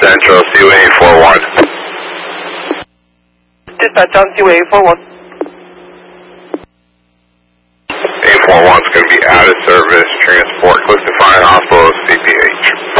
Central, Seaway 841. Dispatch on Seaway 841. 841 is going to be out of service, transport, close to Fine Hospital, CPH.